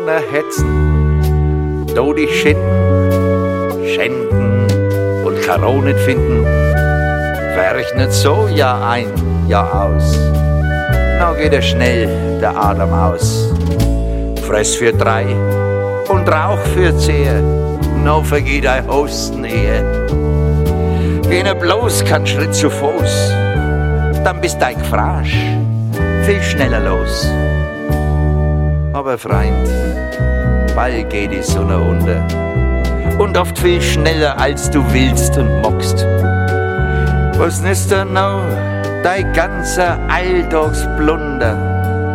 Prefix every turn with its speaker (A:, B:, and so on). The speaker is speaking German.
A: Laune hetzen, do dich schinden, schänden und Karonen finden, verrechnet so Jahr ein, Jahr aus. Now geht er schnell, der Atem aus. Fress für 3 und Rauch für 10, now vergeht ein Hosten ehe. Geh ne bloß kein Schritt zu Fuß, dann bist dein Gefrasch viel schneller los. Aber Freund, bald geht die Sonne unter und oft viel schneller als du willst und mockst. Was ist denn noch dein ganzer Alltagsblunder?